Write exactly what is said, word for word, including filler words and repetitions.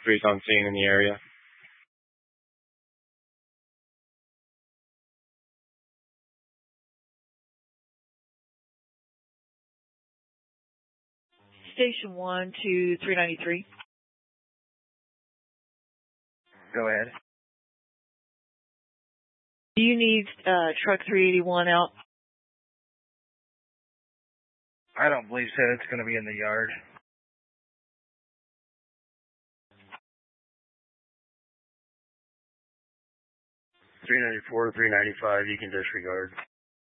three is on scene in the area. Station one to three ninety-three. Go ahead. Do you need uh, truck three eighty-one out? I don't believe so. It's going to be in the yard. three ninety-four, three ninety-five, you can disregard.